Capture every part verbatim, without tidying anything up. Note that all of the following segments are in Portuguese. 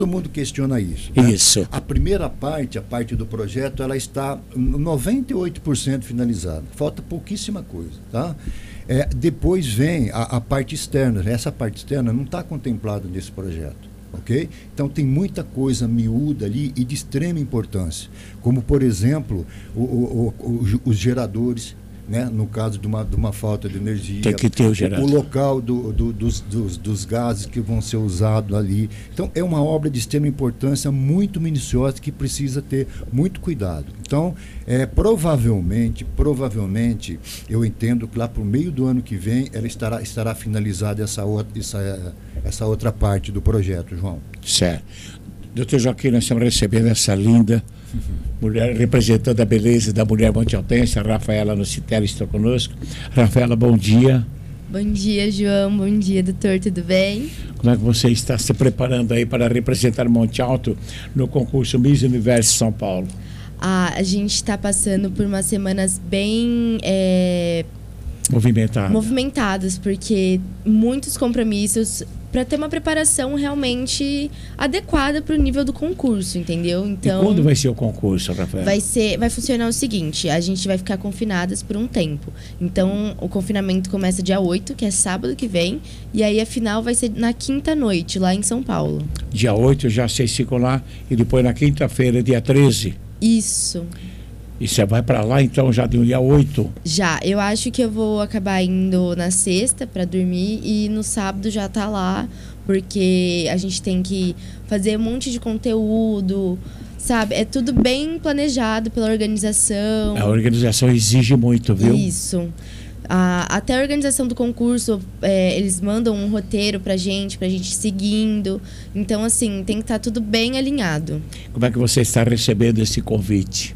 Todo mundo questiona isso. Né? Isso. A primeira parte, a parte do projeto, ela está noventa e oito por cento finalizada. Falta pouquíssima coisa, tá? É, depois vem a, a parte externa. Essa parte externa não está contemplada nesse projeto, ok? Então tem muita coisa miúda ali e de extrema importância, como por exemplo o, o, o, os geradores. Né? No caso de uma, de uma falta de energia, tem que ter o gerador. O local do, do, dos, dos, dos gases que vão ser usados ali. Então, é uma obra de extrema importância, muito minuciosa, que precisa ter muito cuidado. Então, é, provavelmente, provavelmente, eu entendo que lá para o meio do ano que vem, ela estará, estará finalizada essa outra, essa, essa outra parte do projeto, João. Certo. Doutor Joaquim, nós estamos recebendo essa linda mulher, representando a beleza da mulher montealtense, a Rafaela Nocitelli está conosco. Rafaela, bom dia. Bom dia, João. Bom dia, doutor. Tudo bem? Como é que você está se preparando aí para representar Monte Alto no concurso Miss Universo São Paulo? Ah, a gente está passando por umas semanas bem... É... Movimentadas. Movimentadas, porque muitos compromissos para ter uma preparação realmente adequada para o nível do concurso, entendeu? Então, e quando vai ser o concurso, Rafael? Vai ser, vai funcionar o seguinte, a gente vai ficar confinadas por um tempo. Então, o confinamento começa dia oito, que é sábado que vem, e aí a final vai ser na quinta noite, lá em São Paulo. Dia oito já vocês ficam lá, e depois na quinta-feira, dia treze? Isso. E você vai para lá, então, já do dia oito? Já. Eu acho que eu vou acabar indo na sexta para dormir e no sábado já tá lá, porque a gente tem que fazer um monte de conteúdo, sabe? É tudo bem planejado pela organização. A organização exige muito, viu? Isso. Ah, até a organização do concurso, é, eles mandam um roteiro pra gente, pra gente ir seguindo. Então, assim, tem que estar tudo bem alinhado. Como é que você está recebendo esse convite?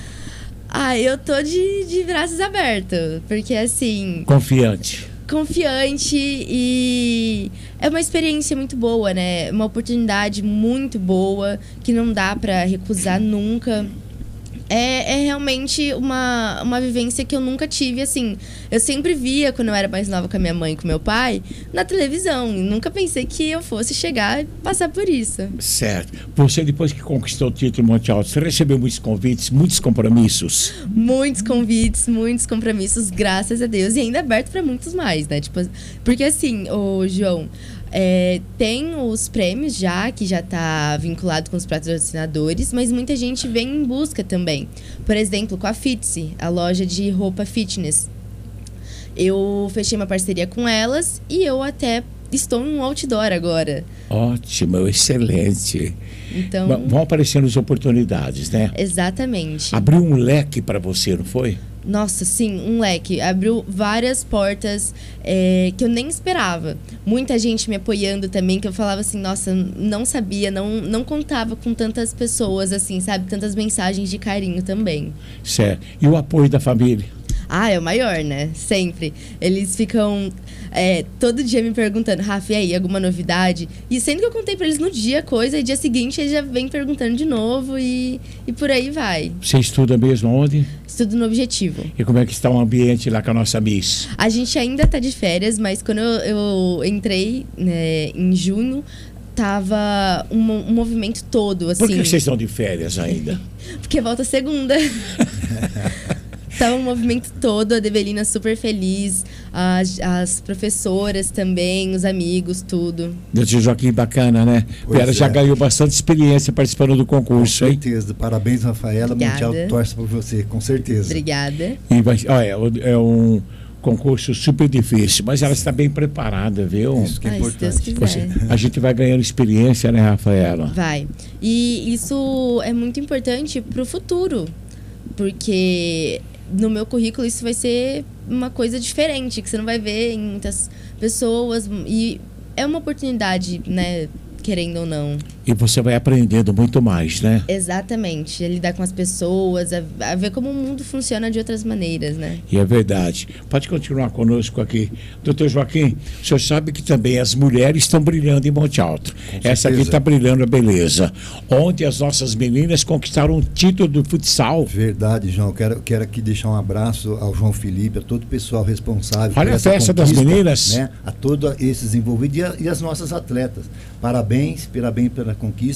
Ah, eu tô de, de braços abertos, porque assim... Confiante. Confiante e é uma experiência muito boa, né? Uma oportunidade muito boa, que não dá pra recusar nunca. É, é realmente uma, uma vivência que eu nunca tive, assim. Eu sempre via, quando eu era mais nova com a minha mãe e com meu pai, na televisão. Nunca pensei que eu fosse chegar e passar por isso. Certo. Você, depois que conquistou o título Monte Alto, você recebeu muitos convites, muitos compromissos? Muitos convites, muitos compromissos, graças a Deus. E ainda aberto para muitos mais, né? Tipo, porque assim, ô João... É, tem os prêmios já, que já está vinculado com os patrocinadores, mas muita gente vem em busca também. Por exemplo, com a Fitzy, a loja de roupa fitness. Eu fechei uma parceria com elas e eu até estou em um outdoor agora. Ótimo, excelente. Então, vão aparecendo as oportunidades, né? Exatamente. Abriu um leque para você, não foi? Nossa, sim, um leque. Abriu várias portas é, que eu nem esperava. Muita gente me apoiando também, que eu falava assim, nossa, não sabia, não, não contava com tantas pessoas, assim, sabe? Tantas mensagens de carinho também. Certo. E o apoio da família? Ah, é o maior, né? Sempre. Eles ficam é, todo dia me perguntando, Rafa, e aí, alguma novidade? E sendo que eu contei pra eles no dia coisa, e dia seguinte eles já vêm perguntando de novo e, e por aí vai. Você estuda mesmo onde? Estudo no Objetivo. E como é que está o ambiente lá com a nossa Miss? A gente ainda tá de férias, mas quando eu, eu entrei, né, em junho, tava um, um movimento todo, assim. Por que vocês estão de férias ainda? Porque volta segunda. Tava um movimento todo, a Develina super feliz, as, as professoras também, os amigos, tudo. Doutor Joaquim, bacana, né? Ela é. já ganhou bastante experiência participando do concurso, hein? Com certeza. Hein? Parabéns, Rafaela. Monte Alto torce por você, com certeza. Obrigada. E vai, ó, é, é um concurso super difícil, mas ela está bem preparada, viu? Isso que é Ai, importante. Se Deus quiser. Você, a gente vai ganhando experiência, né, Rafaela? Vai. E isso é muito importante para o futuro, porque no meu currículo isso vai ser uma coisa diferente, que você não vai ver em muitas pessoas, e é uma oportunidade, né, querendo ou não. E você vai aprendendo muito mais, né? Exatamente, a lidar com as pessoas, a, a ver como o mundo funciona de outras maneiras, né? E é verdade. Pode continuar conosco aqui. Doutor Joaquim, o senhor sabe que também as mulheres estão brilhando em Monte Alto. Essa aqui está brilhando a beleza. Ontem as nossas meninas conquistaram um título do futsal. Verdade, João. Quero, quero aqui deixar um abraço ao João Felipe, a todo o pessoal responsável. Olha a festa das meninas. Né? A todos esses envolvidos e, a, e as nossas atletas. Parabéns. parabéns, parabéns pela conquista.